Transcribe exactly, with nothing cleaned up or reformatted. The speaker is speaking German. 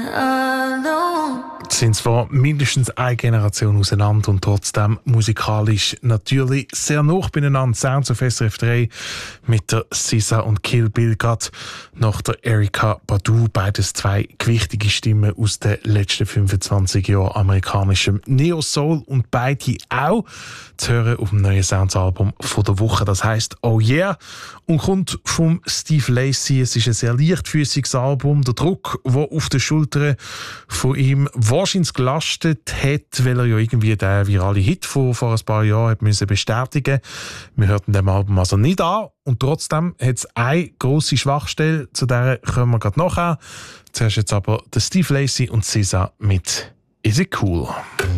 alone. Sind zwar mindestens eine Generation auseinander und trotzdem musikalisch natürlich sehr nah beieinander. Sounds of S R F drei mit der S Z A und Kill Bill, gerade nach der Erykah Badu. Beides zwei gewichtige Stimmen aus den letzten fünfundzwanzig Jahren amerikanischem Neo-Soul und beide auch zu hören auf dem neuen Sounds-Album von der Woche. Das heisst «Oh Yeah» und kommt vom Steve Lacy. Es ist ein sehr leichtfüßiges Album. Der Druck, der auf den Schultern von ihm wahrscheinlich gelastet hat, weil er ja irgendwie den viralen Hit von vor ein paar Jahren hat müssen bestätigen. Wir hörten dem Album also nicht an und trotzdem hat es eine grosse Schwachstelle, zu der kommen wir gerade nachher. Zuerst jetzt aber der Steve Lacy und S Z A mit «Is It Cool».